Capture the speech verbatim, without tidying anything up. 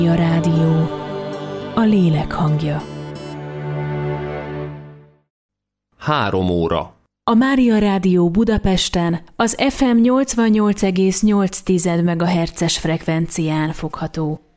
A rádió, a lélek hangja. Három óra. A Mária Rádió Budapesten az ef em nyolcvannyolc egész nyolc MHz-es frekvencián fogható.